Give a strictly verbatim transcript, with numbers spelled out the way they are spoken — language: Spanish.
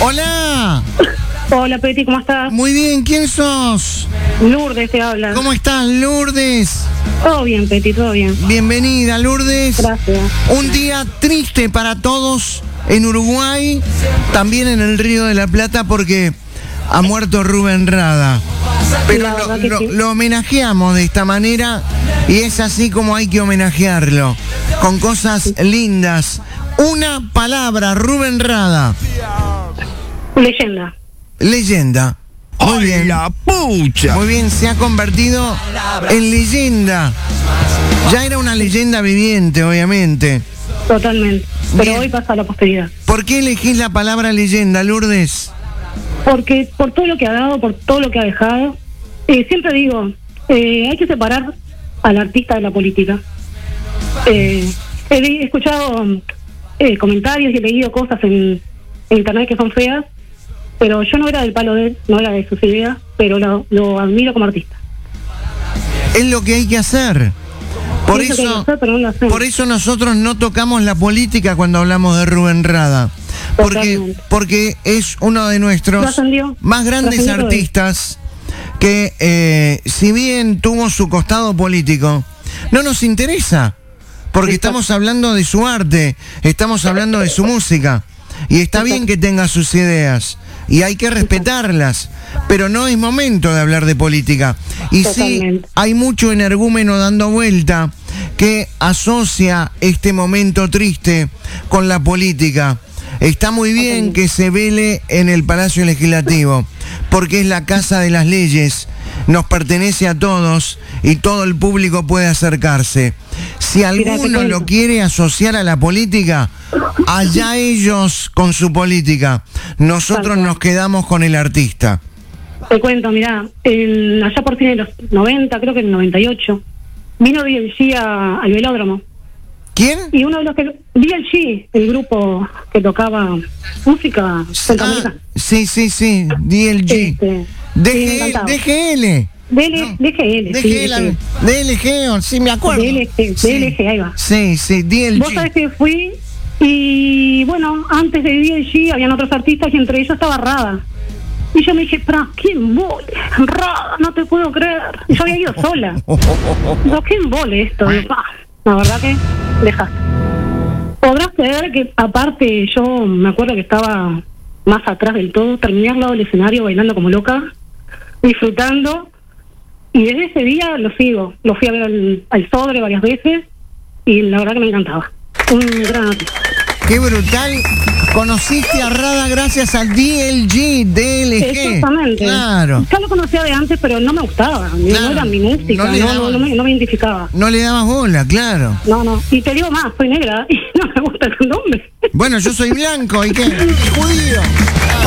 Hola. Hola, Peti, ¿cómo estás? Muy bien, ¿quién sos? Lourdes te habla. ¿Cómo estás, Lourdes? Todo bien, Peti, todo bien. Bienvenida, Lourdes. Gracias. Un día triste para todos en Uruguay, también en el Río de la Plata, porque ha muerto Rubén Rada. Pero lo, lo, sí. lo homenajeamos de esta manera y es así como hay que homenajearlo, con cosas lindas. Una palabra, Rubén Rada. Leyenda. Leyenda. Muy bien. La pucha. Muy bien, se ha convertido en leyenda. Ya era una leyenda viviente, obviamente. Totalmente. Pero Bien. Hoy pasa a la posteridad. ¿Por qué elegís la palabra leyenda, Lourdes? Porque por todo lo que ha dado, por todo lo que ha dejado. Eh, siempre digo, eh, hay que separar al artista de la política. Eh, he escuchado eh, comentarios y he leído cosas en, en internet que son feas, pero yo no era del palo de él, no era de sus ideas, pero lo, lo admiro como artista. Es lo que hay que hacer. Por Es lo que hay que eso, hacer, pero no lo hacemos. por eso nosotros no tocamos la política cuando hablamos de Rubén Rada. Porque, Totalmente. porque es uno de nuestros Trascendió. más grandes Trascendió artistas que, eh, si bien tuvo su costado político, no nos interesa. Porque Exacto. estamos hablando de su arte, estamos hablando de su música. Y está bien que tenga sus ideas y hay que respetarlas, pero no es momento de hablar de política. Y sí, Totalmente. hay mucho energúmeno dando vuelta que asocia este momento triste con la política. Está muy bien que se vele en el Palacio Legislativo, porque es la casa de las leyes, nos pertenece a todos y todo el público puede acercarse. Si alguno lo quiere asociar a la política, allá ellos con su política. Nosotros nos quedamos con el artista. Te cuento, mirá, en, allá por fin de los noventa, creo que en el noventa y ocho, vino D L G a, al velódromo. ¿Quién? Y uno de los que... D L G, el grupo que tocaba música centroamericana. Ah, sí, sí, sí, D L G. Este, D sí, me G L. encantaba. D G L. D L G, sí, D G L, D L G, sí, me acuerdo. D L G, Sí. D L G, ahí va. Sí, sí, D L G. Vos sabés que fui y, bueno, antes de D L G habían otros artistas y entre ellos estaba Rada. Y yo me dije, pero ¿qué embole? Rada, no te puedo creer. Y yo había ido sola. Digo, ¿qué embole esto? Digo, ah, la verdad que dejaste. Podrás creer que, aparte, yo me acuerdo que estaba más atrás del todo, terminé al lado del escenario bailando como loca, disfrutando, y desde ese día lo sigo. Lo fui a ver al, al Sodre varias veces, y la verdad que me encantaba. Un gran artista. ¡Qué brutal! Conociste a Rada gracias al D L G, D L G. Exactamente. Claro. Ya lo conocía de antes, pero no me gustaba. Claro. No era mi música, No no, le no, daba- no me, no me identificaba. No le dabas bola, claro. No, no. Y te digo más, soy negra y no me gusta el nombre. Bueno, yo soy blanco, ¿y qué? Judío.